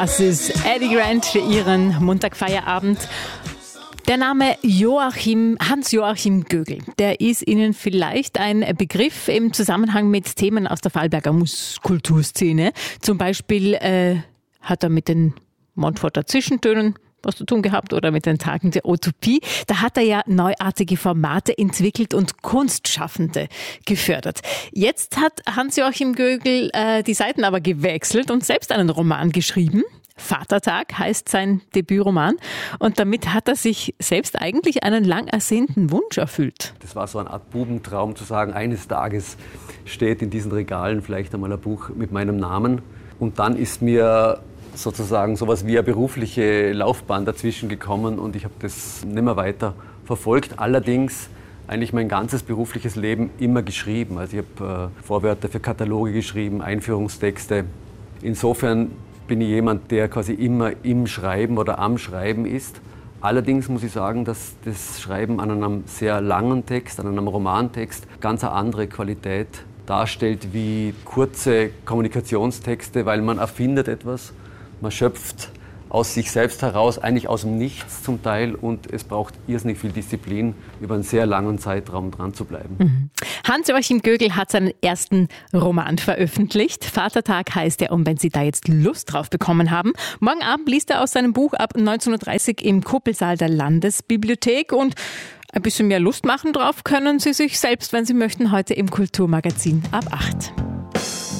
Das ist Eddie Grant für Ihren Montagsfeierabend. Der Name Hans-Joachim Gögel, der ist Ihnen vielleicht ein Begriff im Zusammenhang mit Themen aus der Vorarlberger Kulturszene. Zum Beispiel hat er mit den Montforter Zwischentönen was zu tun gehabt oder mit den Tagen der Utopie. Da hat er ja neuartige Formate entwickelt und Kunstschaffende gefördert. Jetzt hat Hans-Joachim Gögel die Seiten aber gewechselt und selbst einen Roman geschrieben. Vatertag heißt sein Debütroman und damit hat er sich selbst eigentlich einen lang ersehnten Wunsch erfüllt. Das war so eine Art Bubentraum zu sagen, eines Tages steht in diesen Regalen vielleicht einmal ein Buch mit meinem Namen. Und dann ist mir sozusagen sowas wie eine berufliche Laufbahn dazwischen gekommen und ich habe das nicht mehr weiter verfolgt. Allerdings eigentlich mein ganzes berufliches Leben immer geschrieben. Also ich habe Vorwörter für Kataloge geschrieben, Einführungstexte. Insofern bin ich jemand, der quasi immer im Schreiben oder am Schreiben ist. Allerdings muss ich sagen, dass das Schreiben an einem sehr langen Text, an einem Romantext, ganz eine andere Qualität darstellt wie kurze Kommunikationstexte, weil man erfindet etwas, man schöpft aus sich selbst heraus, eigentlich aus dem Nichts zum Teil und es braucht irrsinnig viel Disziplin, über einen sehr langen Zeitraum dran zu bleiben. Hans-Joachim Gögel hat seinen ersten Roman veröffentlicht. Vatertag heißt er und wenn Sie da jetzt Lust drauf bekommen haben, morgen Abend liest er aus seinem Buch ab 19.30 Uhr im Kuppelsaal der Landesbibliothek und ein bisschen mehr Lust machen drauf können Sie sich selbst, wenn Sie möchten, heute im Kulturmagazin ab 8.